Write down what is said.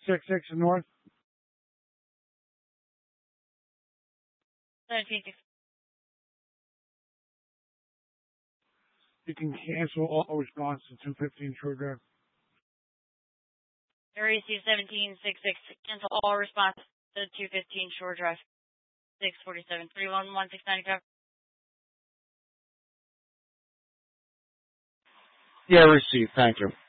1766 North. 1766. You can cancel all response to 215 Shore Drive. Area C 1766. Cancel all response to 215 Shore Drive. 647 311 695. Yeah, received. Thank you.